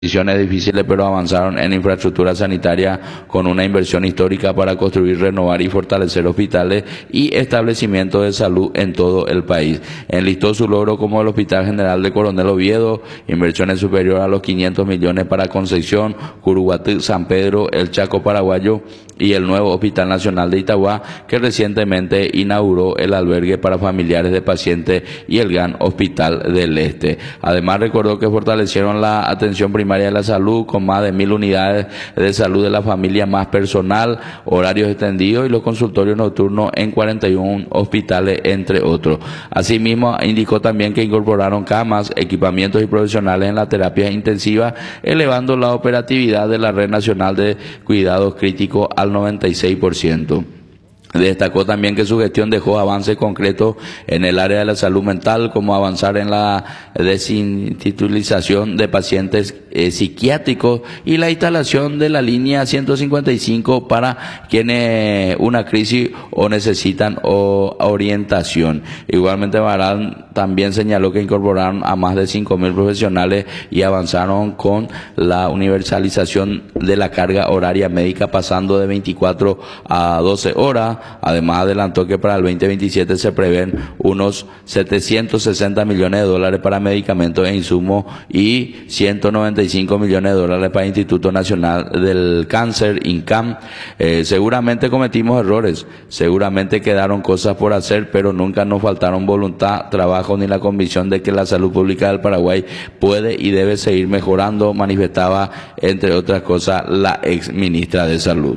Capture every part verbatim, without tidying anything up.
Decisiones difíciles, pero avanzaron en infraestructura sanitaria con una inversión histórica para construir, renovar y fortalecer hospitales y establecimientos de salud en todo el país. Enlistó su logro como el Hospital General de Coronel Oviedo, inversiones superiores a los quinientos millones para Concepción, Curuguatí, San Pedro, el Chaco paraguayo y el nuevo Hospital Nacional de Itagua, que recientemente inauguró el albergue para familiares de pacientes y el Gran Hospital del Este. Además, recordó que fortalecieron la atención primaria de la salud con más de mil unidades de salud de la familia más personal, horarios extendidos y los consultorios nocturnos en cuarenta y uno hospitales, entre otros. Asimismo, indicó también que incorporaron camas, equipamientos y profesionales en la terapia intensiva, elevando la operatividad de la Red Nacional de Cuidados Críticos al noventa y seis por ciento. Destacó también que su gestión dejó avances concretos en el área de la salud mental, como avanzar en la desinstitucionalización de pacientes eh, psiquiátricos y la instalación de la línea ciento cincuenta y cinco para quienes una crisis o necesitan o orientación. Igualmente, Barán también señaló que incorporaron a más de cinco mil profesionales y avanzaron con la universalización de la carga horaria médica, pasando de veinticuatro a doce horas. Además, adelantó que para el veinte veintisiete se prevén unos setecientos sesenta millones de dólares para medicamentos e insumos y ciento noventa y cinco millones de dólares para el Instituto Nacional del Cáncer, INCAM. Eh, seguramente cometimos errores, seguramente quedaron cosas por hacer, pero nunca nos faltaron voluntad, trabajo ni la convicción de que la salud pública del Paraguay puede y debe seguir mejorando, manifestaba, entre otras cosas, la ex ministra de Salud.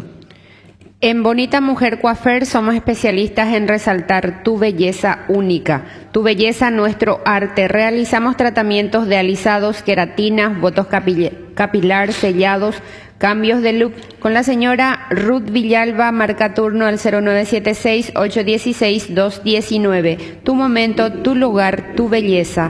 En Bonita Mujer Coafer somos especialistas en resaltar tu belleza única, tu belleza, nuestro arte. Realizamos tratamientos de alisados, queratinas, botox capilar, sellados, cambios de look. Con la señora Ruth Villalba, marca turno al cero nueve siete seis, ocho uno seis, dos uno nueve. Tu momento, tu lugar, tu belleza.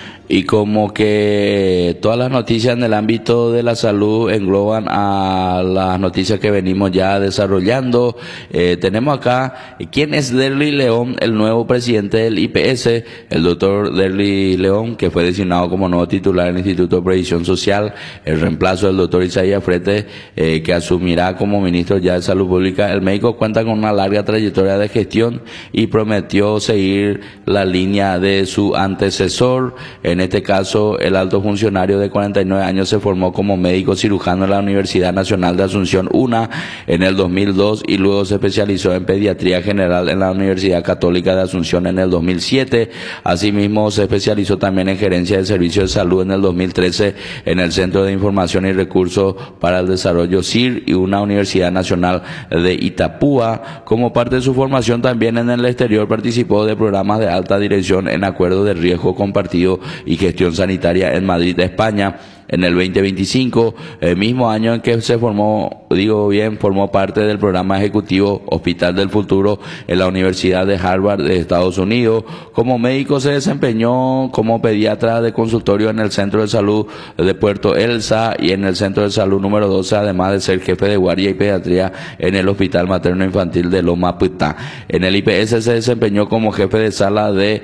Y como que todas las noticias en el ámbito de la salud engloban a las noticias que venimos ya desarrollando, eh, tenemos acá quién es Derly León, el nuevo presidente del I P S, el doctor Derly León, que fue designado como nuevo titular del Instituto de Previsión Social, el reemplazo del doctor Isaías Frete, eh, que asumirá como ministro ya de Salud Pública. El médico cuenta con una larga trayectoria de gestión y prometió seguir la línea de su antecesor. En En este caso, el alto funcionario de cuarenta y nueve años se formó como médico cirujano en la Universidad Nacional de Asunción UNA en el dos mil dos y luego se especializó en pediatría general en la Universidad Católica de Asunción en el dos mil siete. Asimismo, se especializó también en gerencia de servicios de salud en el dos mil trece en el Centro de Información y Recursos para el Desarrollo C I R y una Universidad Nacional de Itapúa. Como parte de su formación también en el exterior participó de programas de alta dirección en acuerdo de riesgo compartido y gestión sanitaria en Madrid, España. En el veinte veinticinco, el mismo año en que se formó, digo bien, formó parte del programa ejecutivo Hospital del Futuro en la Universidad de Harvard de Estados Unidos. Como médico se desempeñó como pediatra de consultorio en el Centro de Salud de Puerto Elsa y en el Centro de Salud número doce, además de ser jefe de guardia y pediatría en el Hospital Materno Infantil de Loma Putá. En el I P S se desempeñó como jefe de sala de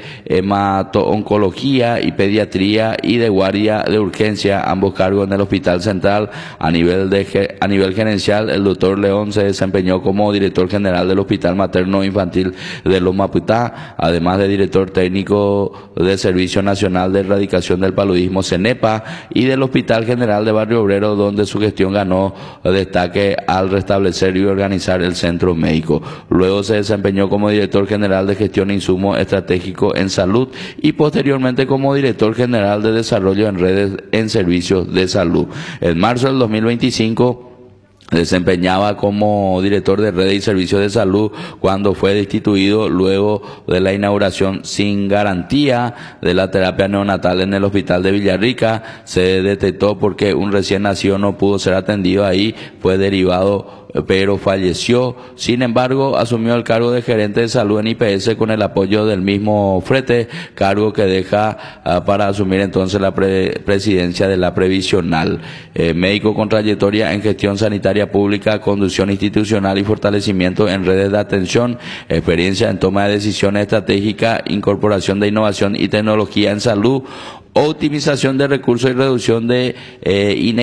hemato-oncología y pediatría y de guardia de urgencia, ambos cargos en el Hospital Central. A nivel de a nivel gerencial, el doctor León se desempeñó como director general del Hospital Materno Infantil de Loma Putá, además de director técnico del Servicio Nacional de Erradicación del Paludismo, CENEPA, y del Hospital General de Barrio Obrero, donde su gestión ganó destaque al restablecer y organizar el centro médico. Luego se desempeñó como director general de gestión e insumo estratégico en salud y posteriormente como director general de desarrollo en redes en servicios de salud. En marzo del dos mil veinticinco desempeñaba como director de redes y servicios de salud cuando fue destituido luego de la inauguración sin garantía de la terapia neonatal en el hospital de Villarrica. Se detectó porque un recién nacido no pudo ser atendido ahí, fue derivado pero falleció. Sin embargo, asumió el cargo de gerente de salud en I P S con el apoyo del mismo Frete, cargo que deja uh, para asumir entonces la pre presidencia de la previsional. Eh, médico con trayectoria en gestión sanitaria pública, conducción institucional y fortalecimiento en redes de atención, experiencia en toma de decisiones estratégicas, incorporación de innovación y tecnología en salud, optimización de recursos y reducción de eh,